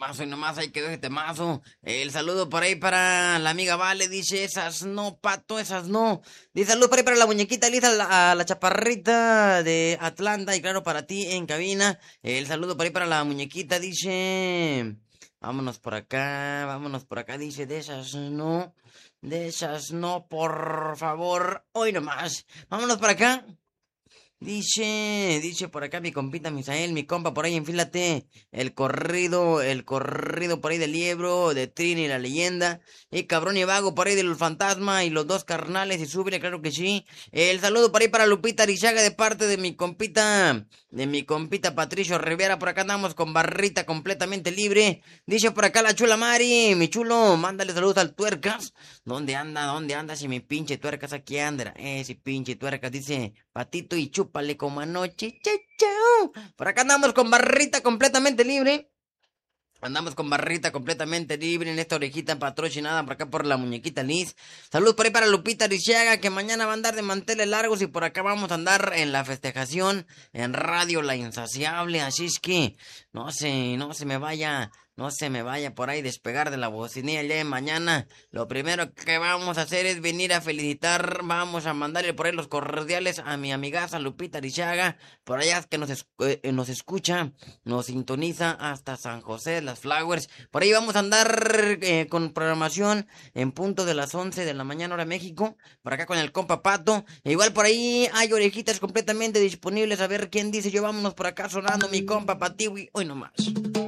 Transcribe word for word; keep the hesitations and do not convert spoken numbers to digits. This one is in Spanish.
nomás, hoy nomás hay que ver este mazo. El saludo por ahí para la amiga Vale, dice, esas no, pato, esas no. Dice, saludo por ahí para la muñequita Lisa, la, a la chaparrita de Atlanta, y claro, para ti en cabina. El saludo por ahí para la muñequita, dice, vámonos por acá, vámonos por acá, dice, de esas no, de esas no, por favor, hoy nomás. Vámonos por acá. Dice, dice por acá mi compita Misael, mi compa, por ahí enfílate el corrido, el corrido por ahí del Liebro, de Trini, la leyenda, y cabrón y vago por ahí de los fantasmas y los dos carnales y súbele, claro que sí. El saludo por ahí para Lupita Arizaga de parte de mi compita, de mi compita Patricio Rivera, por acá andamos con barrita completamente libre. Dice por acá la chula Mari, mi chulo, mándale saludos al tuercas. ¿Dónde anda? ¿Dónde anda? Si mi pinche tuercas aquí anda, eh, si pinche tuercas, dice patito y chúpale como anoche, chau, chau. Por acá andamos con barrita completamente libre. Andamos con barrita completamente libre en esta orejita patrocinada por acá por la muñequita Liz. Saludos por ahí para Lupita Arizaga, que mañana va a andar de manteles largos, y por acá vamos a andar en la festejación en Radio La Insaciable. Así es que no se, no se me vaya, no se me vaya por ahí despegar de la bocinilla el día de mañana. Lo primero que vamos a hacer es venir a felicitar, vamos a mandarle por ahí los cordiales a mi amigaza Lupita Arizaga, por allá que nos, es, eh, nos escucha, nos sintoniza hasta San José de las Flowers. Por ahí vamos a andar eh, con programación en punto de las once de la mañana hora México, por acá con el compa Pato. E igual por ahí hay orejitas completamente disponibles, a ver quién dice yo, vámonos por acá sonando mi compa Patiwi, hoy nomás.